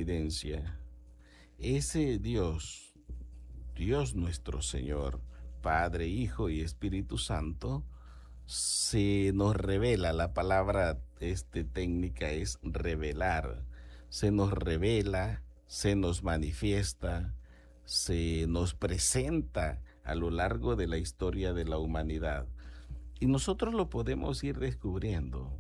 coincidencia. Ese Dios, Dios nuestro Señor, Padre, Hijo y Espíritu Santo, se nos revela, la palabra técnica es revelar, se nos revela, se nos manifiesta, se nos presenta a lo largo de la historia de la humanidad. Y nosotros lo podemos ir descubriendo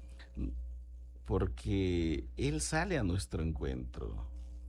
porque Él sale a nuestro encuentro.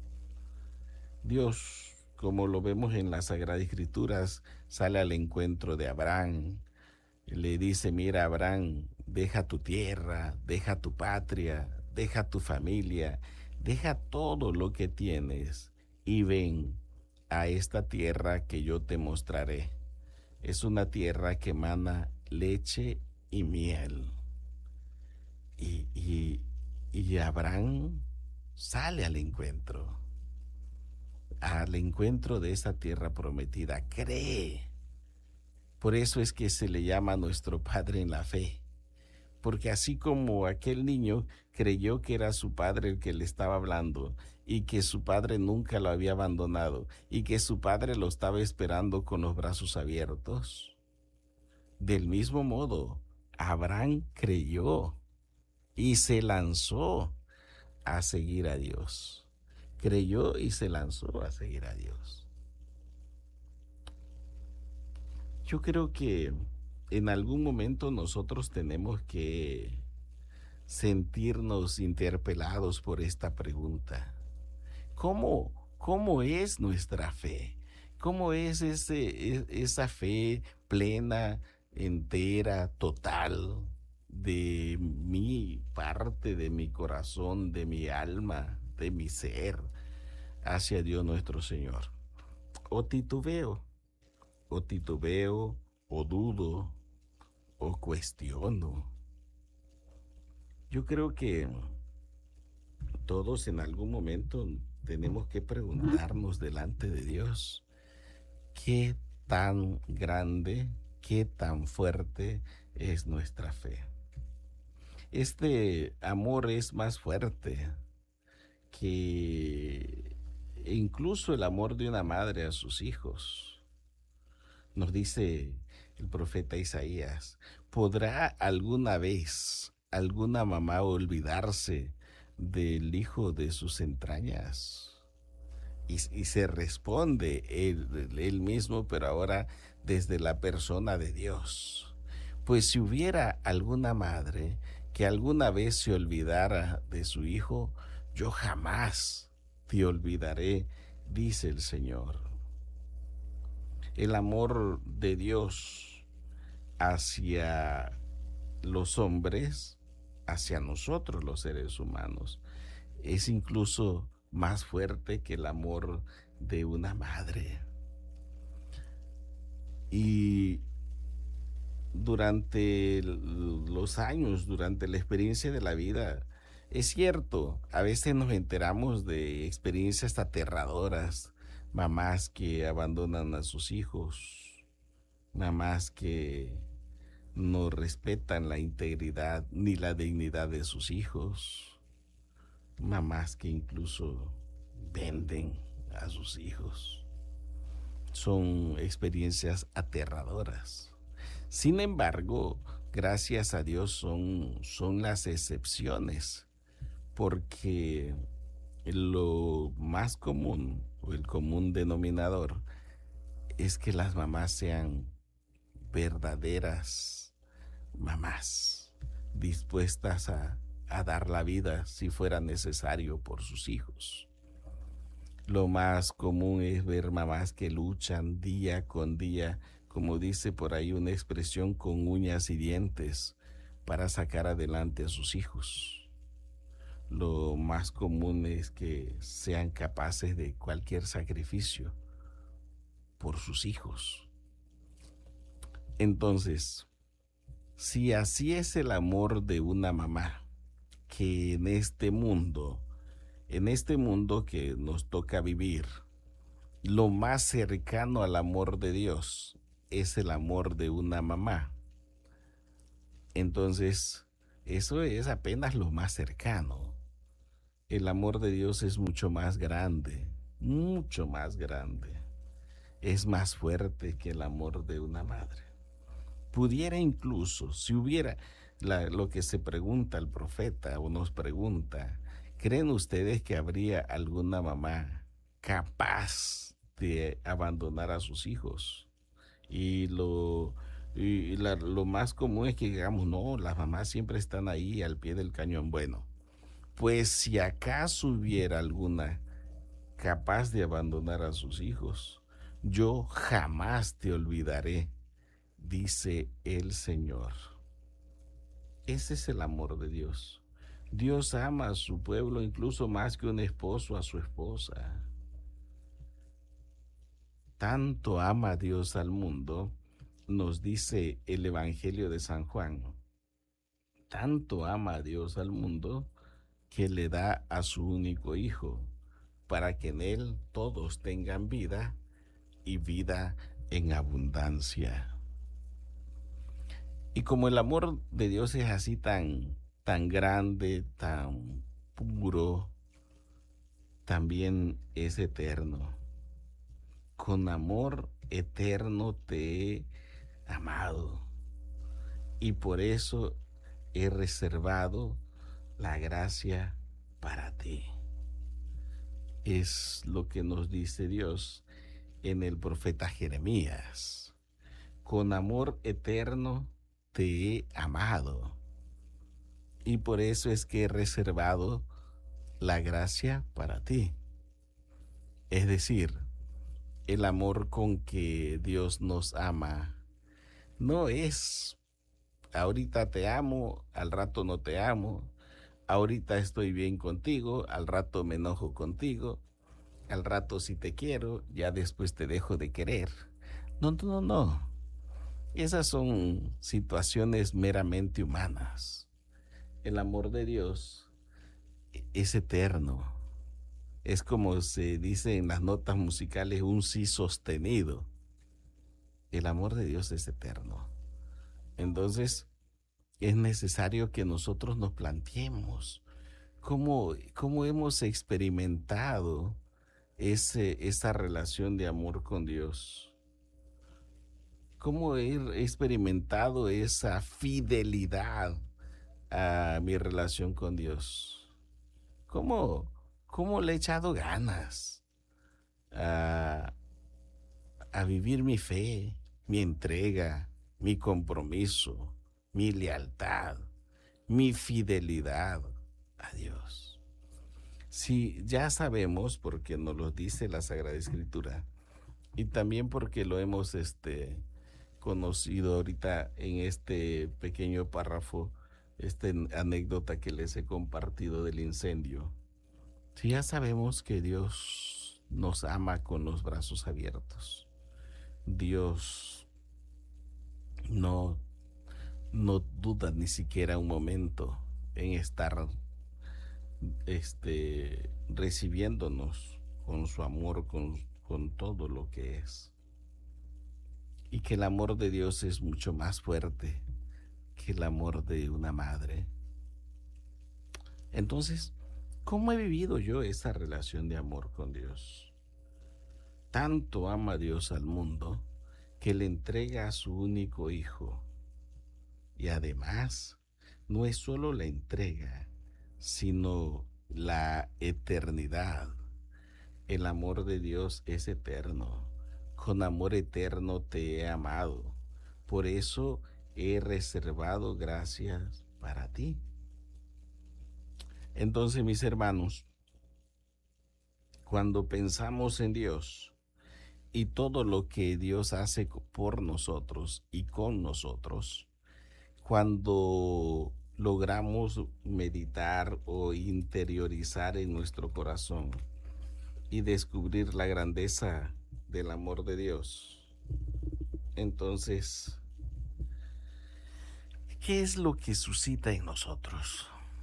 Dios, como lo vemos en las Sagradas Escrituras, sale al encuentro de Abraham. Le dice, mira, Abraham, deja tu tierra, deja tu patria, deja tu familia, deja todo lo que tienes y ven a esta tierra que yo te mostraré. Es una tierra que emana leche y miel. Y, y, y Abraham sale al encuentro de esa tierra prometida, cree. Por eso es que se le llama nuestro Padre en la fe. Porque así como aquel niño creyó que era su padre el que le estaba hablando y que su padre nunca lo había abandonado y que su padre lo estaba esperando con los brazos abiertos, del mismo modo, Abraham creyó y se lanzó a seguir a Dios. Creyó y se lanzó a seguir a Dios. Yo creo que en algún momento nosotros tenemos que sentirnos interpelados por esta pregunta. ¿Cómo es nuestra fe? ¿Cómo es esa fe plena, entera, total de mi parte, de mi corazón, de mi alma, de mi ser hacia Dios nuestro Señor? ¿O titubeo? ¿O titubeo? ¿O dudo? ¿O cuestiono? Yo creo que todos en algún momento tenemos que preguntarnos delante de Dios, ¿qué tan grande, qué tan fuerte es nuestra fe? Este amor es más fuerte que incluso el amor de una madre a sus hijos. Nos dice el profeta Isaías, ¿podrá alguna vez alguna mamá olvidarse del hijo de sus entrañas? Y se responde él mismo, pero ahora desde la persona de Dios. Pues si hubiera alguna madre que alguna vez se olvidara de su hijo, yo jamás te olvidaré, dice el Señor. El amor de Dios hacia los hombres, hacia nosotros los seres humanos, es incluso más fuerte que el amor de una madre. Y durante los años, durante la experiencia de la vida, es cierto, a veces nos enteramos de experiencias aterradoras, mamás que abandonan a sus hijos, mamás que no respetan la integridad ni la dignidad de sus hijos, mamás que incluso venden a sus hijos. Son experiencias aterradoras. Sin embargo, gracias a Dios son las excepciones, porque lo más común o el común denominador es que las mamás sean verdaderas mamás, dispuestas a dar la vida si fuera necesario por sus hijos. Lo más común es ver mamás que luchan día con día, como dice por ahí una expresión, con uñas y dientes para sacar adelante a sus hijos. Lo más común es que sean capaces de cualquier sacrificio por sus hijos. Entonces, si así es el amor de una mamá, que en este mundo que nos toca vivir, lo más cercano al amor de Dios es el amor de una mamá. Entonces, eso es apenas lo más cercano. El amor de Dios es mucho más grande. Es más fuerte que el amor de una madre. Pudiera incluso, si hubiera lo que se pregunta el profeta o nos pregunta, ¿creen ustedes que habría alguna mamá capaz de abandonar a sus hijos? Y lo más común es que digamos, no, las mamás siempre están ahí al pie del cañón. Bueno, pues si acaso hubiera alguna capaz de abandonar a sus hijos, yo jamás te olvidaré, dice el Señor. Ese es el amor de Dios. Dios ama a su pueblo incluso más que un esposo a su esposa. Tanto ama Dios al mundo, nos dice el Evangelio de San Juan. Tanto ama a Dios al mundo que le da a su único Hijo, para que en Él todos tengan vida y vida en abundancia. Y como el amor de Dios es así tan grande, tan puro, también es eterno. Con amor eterno te he amado y por eso he reservado la gracia para ti. Es lo que nos dice Dios en el profeta Jeremías. Con amor eterno te he amado y por eso es que he reservado la gracia para ti. Es decir, el amor con que Dios nos ama no es ahorita te amo, al rato no te amo, ahorita estoy bien contigo, al rato me enojo contigo, al rato si te quiero, ya después te dejo de querer. No, no, no, no. Esas son situaciones meramente humanas. El amor de Dios es eterno. Es como se dice en las notas musicales, un sí sostenido. El amor de Dios es eterno. Entonces, es necesario que nosotros nos planteemos cómo hemos experimentado esa relación de amor con Dios. Cómo he experimentado esa fidelidad a mi relación con Dios. Cómo, cómo le he echado ganas a, a vivir mi fe, mi entrega, mi compromiso, mi lealtad, mi fidelidad a Dios. Si ya sabemos, porque nos lo dice la Sagrada Escritura, y también porque lo hemos conocido ahorita en este pequeño párrafo, esta anécdota que les he compartido del incendio. Si ya sabemos que Dios nos ama con los brazos abiertos, Dios no, no duda ni siquiera un momento en estar recibiéndonos con su amor, con todo lo que es. Y que el amor de Dios es mucho más fuerte que el amor de una madre. Entonces, ¿cómo he vivido yo esa relación de amor con Dios? Tanto ama Dios al mundo que le entrega a su único hijo. Y además, no es solo la entrega, sino la eternidad. El amor de Dios es eterno. Con amor eterno te he amado. Por eso he reservado gracias para ti. Entonces, mis hermanos, cuando pensamos en Dios y todo lo que Dios hace por nosotros y con nosotros, cuando logramos meditar o interiorizar en nuestro corazón y descubrir la grandeza del amor de Dios, entonces, ¿qué es lo que suscita en nosotros?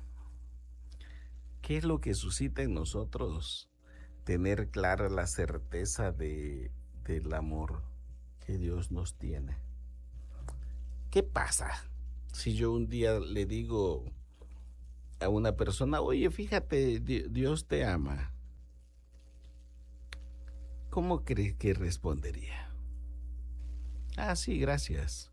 ¿Qué es lo que suscita en nosotros? Tener clara la certeza del amor que Dios nos tiene. ¿Qué pasa si yo un día le digo a una persona, oye, fíjate, Dios te ama, ¿cómo crees que respondería? Ah, sí, gracias.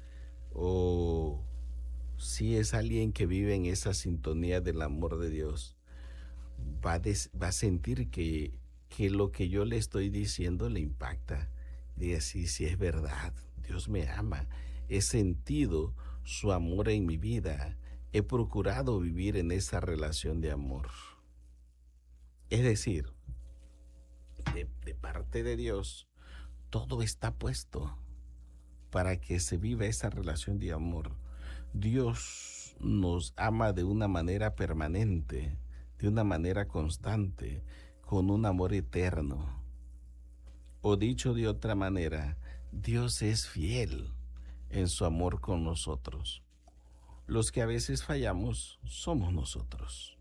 O si es alguien que vive en esa sintonía del amor de Dios, va a sentir que lo que yo le estoy diciendo le impacta. Y así, si es verdad, Dios me ama. He sentido su amor en mi vida. He procurado vivir en esa relación de amor. Es decir, de parte de Dios, todo está puesto para que se viva esa relación de amor. Dios nos ama de una manera permanente, de una manera constante, con un amor eterno. O dicho de otra manera, Dios es fiel en su amor con nosotros. Los que a veces fallamos somos nosotros.